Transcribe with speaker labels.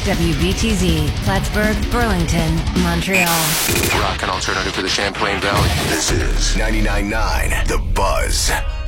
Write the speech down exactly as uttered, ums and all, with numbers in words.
Speaker 1: W B T Z, Plattsburgh, Burlington, Montreal.
Speaker 2: Rock and alternative for the Champlain Valley.
Speaker 3: This is ninety-nine point nine The Buzz.